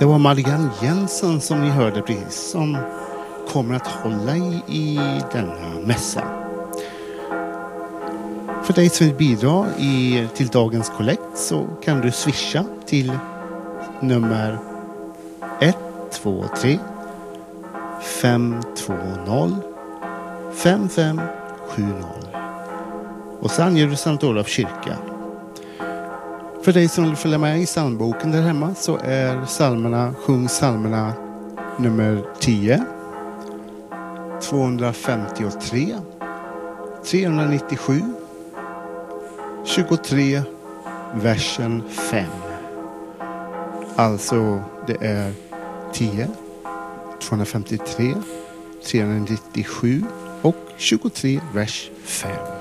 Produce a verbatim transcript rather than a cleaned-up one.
Det var Marianne Jensen som ni hörde precis, som kommer att hålla i, i denna mässa. För dig som vill bidra i, till dagens kollekt så kan du swisha till nummer ett två tre fem två noll fem fem sju noll. Och så anger du Sankt Olof kyrka. För dig som vill följa med i psalmboken där hemma så är psalmerna, sjung psalmerna nummer tio, tvåhundrafemtiotre, trehundranittiosju, tjugotre, versen fem. Alltså det är tio, tvåhundrafemtiotre, trehundranittiosju och tjugotre, vers fem.